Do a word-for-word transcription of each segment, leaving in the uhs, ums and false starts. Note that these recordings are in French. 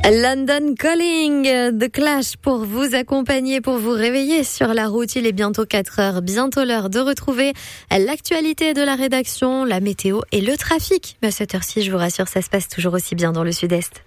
London Calling, The Clash pour vous accompagner, pour vous réveiller sur la route. Il est bientôt quatre heures, bientôt l'heure de retrouver l'actualité de la rédaction, la météo et le trafic. Mais à cette heure-ci, je vous rassure, ça se passe toujours aussi bien dans le sud-est.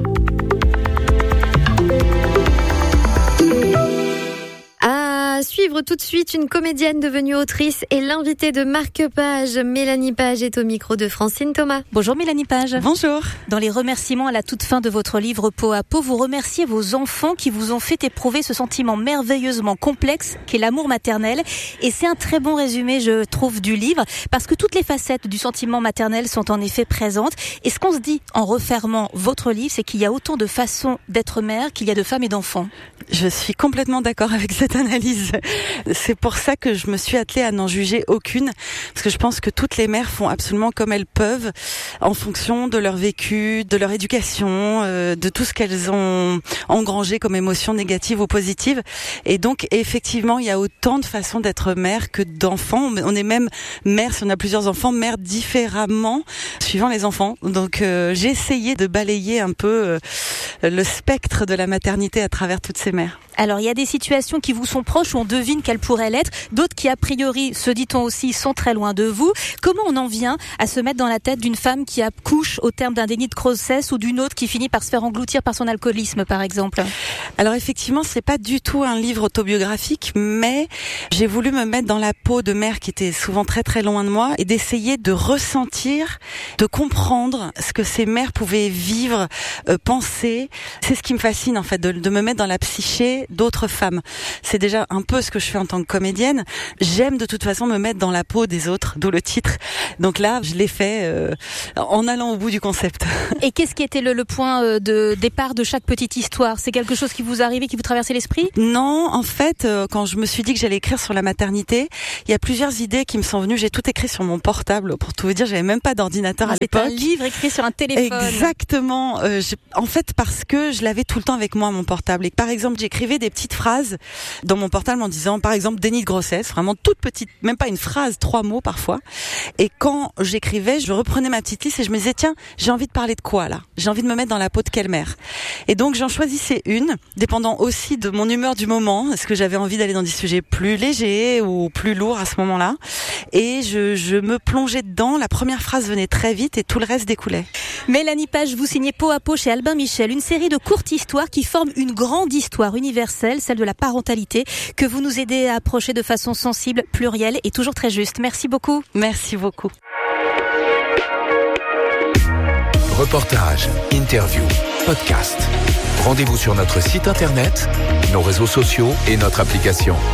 À suivre tout de suite, une comédienne devenue autrice et l'invitée de Marque Page. Mélanie Page est au micro de Francine Thomas. Bonjour Mélanie Page. Bonjour. Dans les remerciements à la toute fin de votre livre Peau à peau, vous remerciez vos enfants qui vous ont fait éprouver ce sentiment merveilleusement complexe qu'est l'amour maternel. Et c'est un très bon résumé, je trouve, du livre, parce que toutes les facettes du sentiment maternel sont en effet présentes. Et ce qu'on se dit en refermant votre livre, c'est qu'il y a autant de façons d'être mère qu'il y a de femmes et d'enfants. Je suis complètement d'accord avec cette analyse. C'est pour ça que je me suis attelée à n'en juger aucune, parce que je pense que toutes les mères font absolument comme elles peuvent, en fonction de leur vécu, de leur éducation, euh, de tout ce qu'elles ont engrangé comme émotions négatives ou positives. Et donc, effectivement, il y a autant de façons d'être mère que d'enfants. On est même mère, si on a plusieurs enfants, mère différemment, suivant les enfants. Donc, euh, j'ai essayé de balayer un peu euh, le spectre de la maternité à travers toutes ces mères. Alors, il y a des situations qui vous sont proches où on devine qu'elles pourraient l'être, d'autres qui, a priori, se dit-on aussi, sont très loin de vous. Comment on en vient à se mettre dans la tête d'une femme qui accouche au terme d'un déni de grossesse ou d'une autre qui finit par se faire engloutir par son alcoolisme, par exemple? Alors, effectivement, c'est pas du tout un livre autobiographique, mais j'ai voulu me mettre dans la peau de mères qui étaient souvent très très loin de moi et d'essayer de ressentir, de comprendre ce que ces mères pouvaient vivre, euh, penser. C'est ce qui me fascine, en fait, de, de me mettre dans la psyché d'autres femmes. C'est déjà un peu ce que je fais en tant que comédienne. J'aime de toute façon me mettre dans la peau des autres, d'où le titre. Donc là, je l'ai fait euh, en allant au bout du concept. Et qu'est-ce qui était le, le point de départ de chaque petite histoire? C'est quelque chose qui vous arrivait, qui vous traversait l'esprit? Non, en fait, euh, quand je me suis dit que j'allais écrire sur la maternité, il y a plusieurs idées qui me sont venues. J'ai tout écrit sur mon portable. Pour tout vous dire, j'avais même pas d'ordinateur ah, à l'époque. C'est un livre écrit sur un téléphone. Exactement. Euh, en fait, parce que je l'avais tout le temps avec moi, mon portable. Et par exemple, j'écrivais des petites phrases dans mon portable en disant, par exemple, déni de grossesse, vraiment toute petite, même pas une phrase, trois mots parfois. Et quand j'écrivais, je reprenais ma petite liste et je me disais, tiens, j'ai envie de parler de quoi là? J'ai envie de me mettre dans la peau de quelle mère? Et donc j'en choisissais une, dépendant aussi de mon humeur du moment. Est-ce que j'avais envie d'aller dans des sujets plus légers ou plus lourds à ce moment-là? Et je, je me plongeais dedans. La première phrase venait très vite et tout le reste découlait. Mélanie Page, vous signez Peau à peau chez Albin Michel, une série de courtes histoires qui forment une grande histoire universelle, celle de la parentalité, que vous nous aidez à approcher de façon sensible, plurielle et toujours très juste. Merci beaucoup. Merci beaucoup. Reportage, interview, podcast. Rendez-vous sur notre site internet, nos réseaux sociaux et notre application.